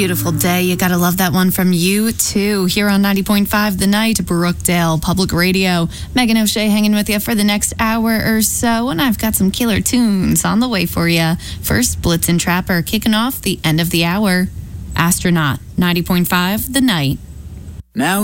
Beautiful day. You gotta love that one from U2 here on 90.5 The Night, Brookdale Public Radio. Megan O'Shea hanging with you for the next hour or so, and I've got some killer tunes on the way for you. First, Blitz and Trapper kicking off the end of the hour. Astronaut, 90.5 The Night. Now